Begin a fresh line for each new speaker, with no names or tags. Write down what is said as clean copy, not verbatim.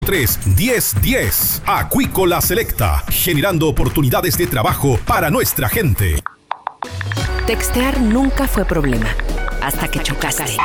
3-10-10. Acuícola Selecta, generando oportunidades de trabajo para nuestra gente.
Textear nunca fue problema, hasta que chocaste.